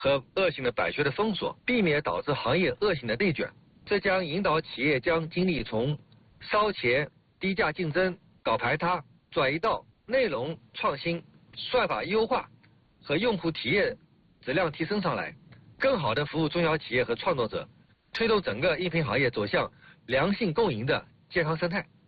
和恶性的板靴的封锁，避免导致行业恶性的内卷。这将引导企业将精力从烧钱、低价竞争、搞排他，转移到内容创新、算法优化和用户体验质量提升上来，更好地服务中小企业和创作者，推动整个音频行业走向良性共赢的健康生态。